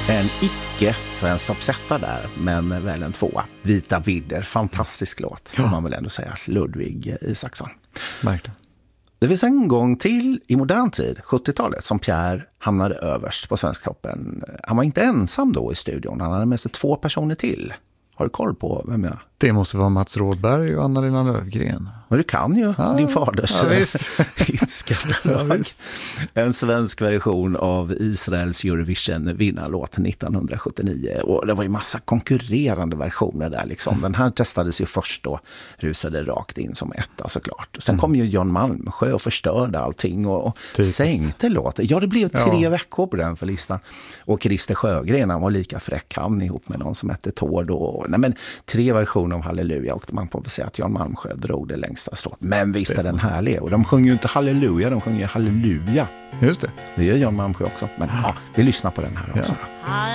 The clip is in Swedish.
En icke-svensk toppsättare där, men väl en tvåa. Vita vidder, fantastisk låt, får man väl ändå säga. Ludvig Isaksson. Verkligen. Det finns en gång till i modern tid, 70-talet, som Pierre hamnade överst på Svensktoppen. Han var inte ensam då i studion, han hade med sig 2 personer till. Har du koll på vem jag? Det måste vara Mats Rådberg och Anna-Lena Löfgren. Men du kan ju din faders hitskatalog. En svensk version av Israels Eurovision-vinnarlåt 1979. Och det var ju massa konkurrerande versioner där liksom. Den här testades ju först då, rusade rakt in som etta såklart. Sen kom ju Jan Malmsjö och förstörde allting och sänkte låten. Ja, det blev 3 veckor på den för listan. Och Christer Sjögren, han var lika fräck han ihop med någon som hette Tord. Nej men 3 versioner av Halleluja, och man får väl säga att Jan Malmsjö drog det längsta strået. Men visst är den härlig. Och de sjunger ju inte Halleluja, de sjunger Halleluja. Just det. Det gör Jan Malmsjö också. Men vi lyssnar på den här också då.